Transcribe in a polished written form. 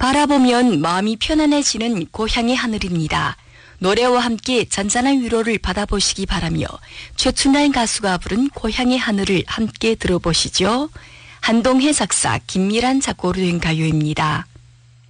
바라보면 마음이 편안해지는 고향의 하늘입니다. 노래와 함께 잔잔한 위로를 받아보시기 바라며 최춘란 가수가 부른 고향의 하늘을 함께 들어보시죠. 한동혜 작사, 김미란 작곡으로 된 가요입니다.